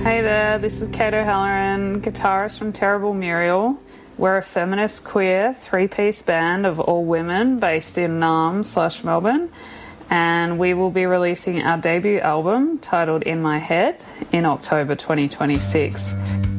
Hey there, this is Kate O'Halloran, guitarist from Terrible Muriel. We're a feminist queer three-piece band of all women based in Naarm/Melbourne, and we will be releasing our debut album titled In My Head in October 2026.